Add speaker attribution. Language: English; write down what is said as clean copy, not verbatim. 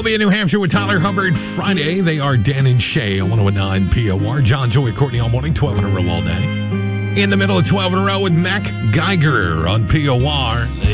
Speaker 1: Sylvia, New Hampshire with Tyler Hubbard. Friday, they are Dan and Shay on 109 POR. John, Joey, Courtney all morning, 12 in a row all day. In the middle of 12 in a row with Mac Geiger on POR.